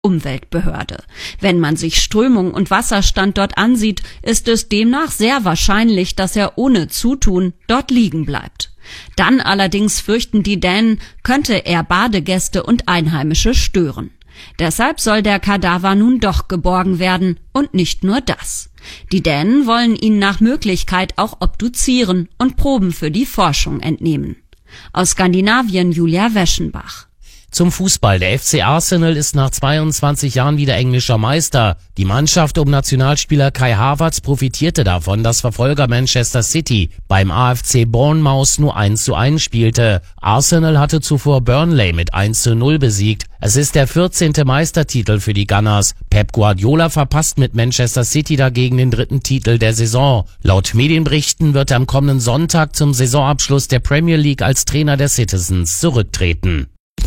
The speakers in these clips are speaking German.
Umweltbehörde. Wenn man sich Strömung und Wasserstand dort ansieht, ist es demnach sehr wahrscheinlich, dass er ohne Zutun dort liegen bleibt. Dann allerdings fürchten die Dänen, könnte er Badegäste und Einheimische stören. Deshalb soll der Kadaver nun doch geborgen werden und nicht nur das. Die Dänen wollen ihn nach Möglichkeit auch obduzieren und Proben für die Forschung entnehmen. Aus Skandinavien Julia Weschenbach. Zum Fußball. Der FC Arsenal ist nach 22 Jahren wieder englischer Meister. Die Mannschaft um Nationalspieler Kai Havertz profitierte davon, dass Verfolger Manchester City beim AFC Bournemouth nur 1:1 spielte. Arsenal hatte zuvor Burnley mit 1:0 besiegt. Es ist der 14. Meistertitel für die Gunners. Pep Guardiola verpasst mit Manchester City dagegen den 3. Titel der Saison. Laut Medienberichten wird er am kommenden Sonntag zum Saisonabschluss der Premier League als Trainer der Citizens zurücktreten.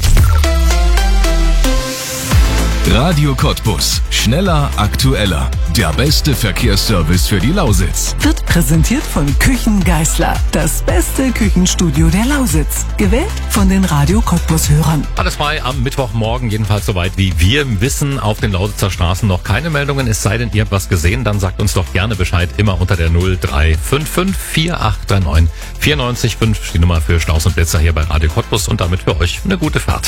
Radio Cottbus. Schneller, aktueller. Der beste Verkehrsservice für die Lausitz. Wird präsentiert von Küchen Geisler. Das beste Küchenstudio der Lausitz. Gewählt von den Radio Cottbus-Hörern. Alles frei am Mittwochmorgen, jedenfalls soweit wie wir wissen. Auf den Lausitzer Straßen noch keine Meldungen. Es sei denn, ihr habt was gesehen, dann sagt uns doch gerne Bescheid. Immer unter der 0355 4839 94,5. Die Nummer für Staus und Blitzer hier bei Radio Cottbus und damit für euch eine gute Fahrt.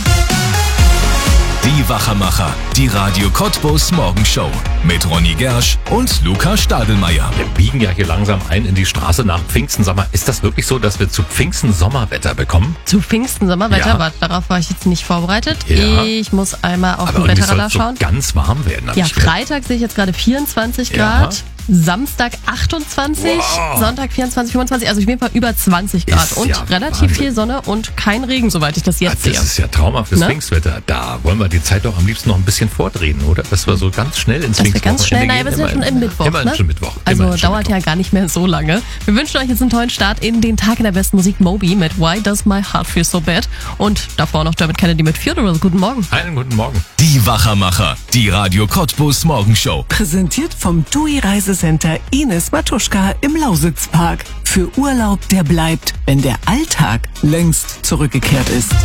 Die Wachermacher, die Radio Cottbus Morgenshow mit Ronny Gersch und Luca Stadelmeier. Wir biegen ja hier langsam ein in die Straße nach Pfingsten. Sag mal, ist das wirklich so, dass wir zu Pfingsten Sommerwetter bekommen? Zu Pfingsten Sommerwetter? Ja. Warte, darauf war ich jetzt nicht vorbereitet. Ja. Ich muss einmal auf Aber den Wetterradar schauen. So ganz warm werden. Ja, Freitag sehe ich jetzt gerade 24 Grad. Ja. Samstag 28, wow. Sonntag 24, 25, also auf jeden Fall über 20 Grad Ist und ja relativ Wahnsinn. viel Sonne und kein Regen, soweit ich das jetzt sehe. Das ist ja traumhaftes Pfingstwetter. Da wollen wir die Zeit doch am liebsten noch ein bisschen vordrehen, oder? Dass wir so ganz schnell ins Pfingstwochenende ganz schnell, gehen. naja, wir sind ja schon im Mittwoch, Immer ne? schon Mittwoch. Also Immerhin schon dauert Mittwoch. ja gar nicht mehr so lange. Wir wünschen euch jetzt einen tollen Start in den Tag in der besten Musik. Moby mit Why Does My Heart Feel So Bad und davor noch Dermot Kennedy mit Funeral. Guten Morgen. Einen guten Morgen. Die Wachermacher, die Radio Cottbus Morgenshow. Präsentiert vom TUI Reisecenter Ines Matuschka im Lausitzpark. Für Urlaub, der bleibt, wenn der Alltag längst zurückgekehrt ist.